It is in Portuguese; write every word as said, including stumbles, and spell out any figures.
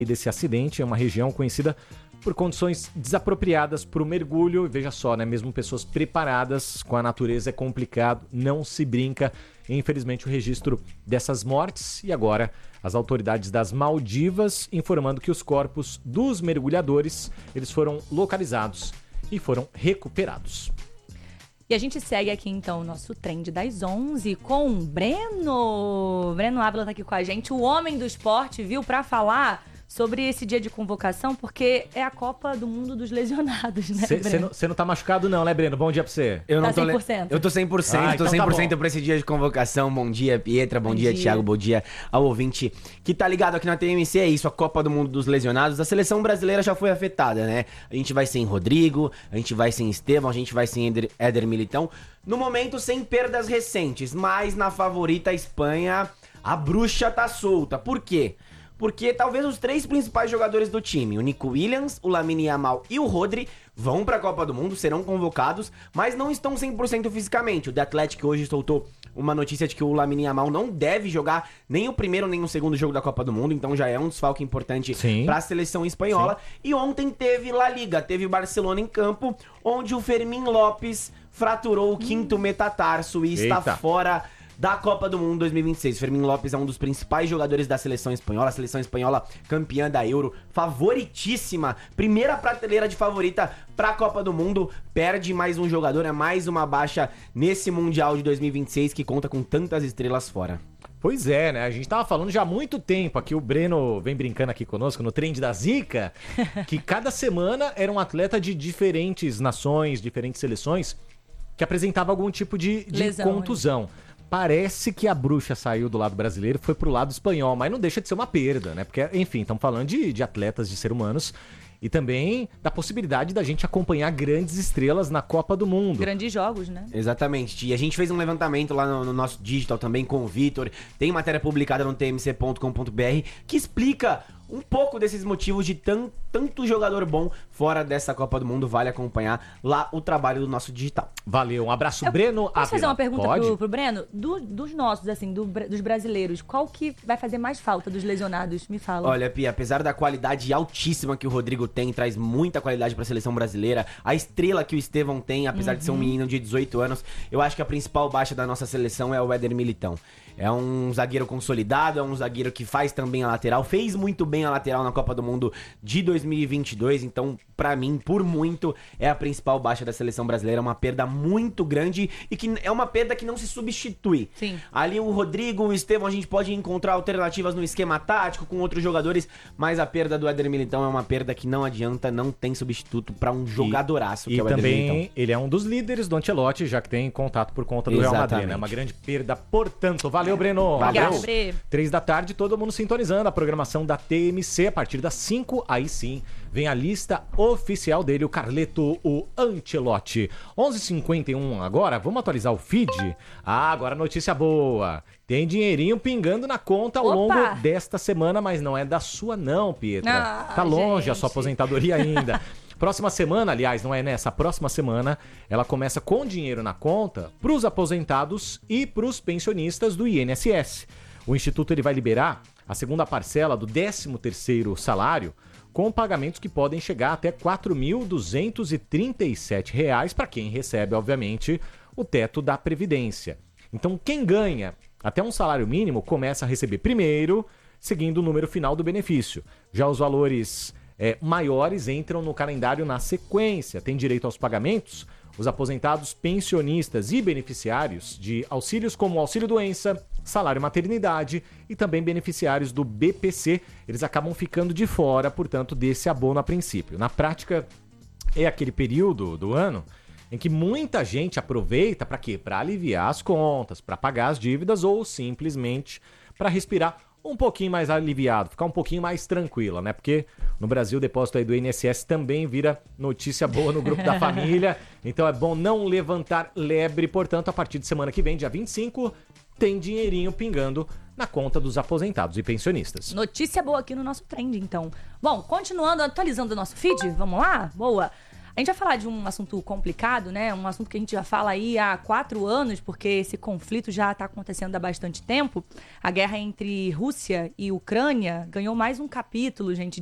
desse acidente. É uma região conhecida por condições desapropriadas para o mergulho. E veja só, né? Mesmo pessoas preparadas com a natureza é complicado, não se brinca. Infelizmente, o registro dessas mortes. E agora, as autoridades das Maldivas informando que os corpos dos mergulhadores eles foram localizados e foram recuperados. E a gente segue aqui, então, o nosso Trend das onze com o Breno. Breno Ávila tá aqui com a gente, o homem do esporte, viu, pra falar sobre esse dia de convocação, porque é a Copa do Mundo dos lesionados, né, Você Breno? não, não tá machucado não, né, Breno? Bom dia pra você. Eu Tá não tô cem por cento? Eu tô cem por cento, Ah, tô então cem por cento tá bom. pra esse dia de convocação. Bom dia, Pietra, bom, Bom dia, dia. Thiago, bom dia ao ouvinte que tá ligado aqui na T M C. É isso, a Copa do Mundo dos Lesionados. A seleção brasileira já foi afetada, né? A gente vai sem Rodrigo, a gente vai sem Estevão, a gente vai sem Éder, Éder Militão. No momento, sem perdas recentes, mas na favorita Espanha, a bruxa tá solta. Por quê? Porque talvez os três principais jogadores do time, o Nico Williams, o Lamine Yamal e o Rodri, vão para a Copa do Mundo, serão convocados, mas não estão cem por cento fisicamente. O The Athletic hoje soltou uma notícia de que o Lamine Yamal não deve jogar nem o primeiro nem o segundo jogo da Copa do Mundo, então já é um desfalque importante para a seleção espanhola. Sim. E ontem teve La Liga, teve o Barcelona em campo, onde o Fermín López fraturou o quinto metatarso e está Eita. fora da Copa do Mundo dois mil e vinte e seis. Fermín López é um dos principais jogadores da seleção espanhola, a seleção espanhola campeã da Euro, favoritíssima, primeira prateleira de favorita pra Copa do Mundo, perde mais um jogador, é mais uma baixa nesse Mundial de dois mil e vinte e seis que conta com tantas estrelas fora. Pois é, né? A gente tava falando já há muito tempo aqui, o Breno vem brincando aqui conosco no Trend da Zica, que cada semana era um atleta de diferentes nações, diferentes seleções, que apresentava algum tipo de, de Lesão, contusão. Parece que a bruxa saiu do lado brasileiro e foi pro lado espanhol, mas não deixa de ser uma perda, né? Porque, enfim, estamos falando de, de atletas, de seres humanos e também da possibilidade da gente acompanhar grandes estrelas na Copa do Mundo. Grandes jogos, né? Exatamente, e a gente fez um levantamento lá no, no nosso digital também com o Vitor, tem matéria publicada no t m c ponto com ponto b r que explica um pouco desses motivos de tan, tanto jogador bom fora dessa Copa do Mundo. Vale acompanhar lá o trabalho do nosso digital. Valeu, um abraço, Eu Breno. Posso fazer uma pergunta Pode? pro, pro Breno? Do- dos nossos, assim, do- dos brasileiros, qual que vai fazer mais falta dos lesionados? Me fala. Olha, Pia, apesar da qualidade altíssima que o Rodrigo tem, traz muita qualidade pra seleção brasileira, a estrela que o Estevão tem, apesar uhum. de ser um menino de dezoito anos, eu acho que a principal baixa da nossa seleção é o Éder Militão. É um zagueiro consolidado, é um zagueiro que faz também a lateral, fez muito bem a lateral na Copa do Mundo de dois mil e vinte e dois, então, pra mim, por muito, é a principal baixa da seleção brasileira, é uma perda muito grande e que é uma perda que não se substitui. Sim. Ali o Rodrigo, o Estevão, a gente pode encontrar alternativas no esquema tático com outros jogadores, mas a perda do Éder Militão é uma perda que não adianta, não tem substituto pra um jogadoraço que e é o Éder também Militão. ele é um dos líderes do Ancelotti, já que tem contato por conta do Exatamente. Real Madrid, né? Uma grande perda, portanto. Valeu, Breno. Obrigado, Valeu. Bre. Três da tarde, todo mundo sintonizando a programação da T M C. A partir das cinco, aí sim, vem a lista oficial dele, o Carleto, o Ancelotti. onze e cinquenta e um agora, vamos atualizar o feed? Ah, agora notícia boa. Tem dinheirinho pingando na conta ao Opa! longo desta semana, mas não é da sua não, Pietra. Ah, tá longe a gente. sua aposentadoria ainda. Próxima semana, aliás, não é nessa, próxima semana, ela começa com dinheiro na conta para os aposentados e para os pensionistas do I N S S. O Instituto ele vai liberar a segunda parcela do décimo terceiro salário com pagamentos que podem chegar até quatro mil duzentos e trinta e sete reais para quem recebe, obviamente, o teto da Previdência. Então, quem ganha até um salário mínimo começa a receber primeiro, seguindo o número final do benefício. Já os valores É, maiores entram no calendário na sequência. Tem direito aos pagamentos os aposentados, pensionistas e beneficiários de auxílios como auxílio-doença, salário-maternidade e também beneficiários do B P C. Eles acabam ficando de fora, portanto, desse abono a princípio. Na prática, é aquele período do ano em que muita gente aproveita para quê? Para aliviar as contas, para pagar as dívidas ou simplesmente para respirar um pouquinho mais aliviado, ficar um pouquinho mais tranquila, né? Porque no Brasil o depósito aí do I N S S também vira notícia boa no grupo da família. Então é bom não levantar lebre. Portanto, a partir de semana que vem, dia vinte e cinco, tem dinheirinho pingando na conta dos aposentados e pensionistas. Notícia boa aqui no nosso trend, então. Bom, continuando, atualizando o nosso feed, vamos lá? Boa. A gente vai falar de um assunto complicado, né? Um assunto que a gente já fala aí há quatro anos, porque esse conflito já está acontecendo há bastante tempo. A guerra entre Rússia e Ucrânia ganhou mais um capítulo, gente,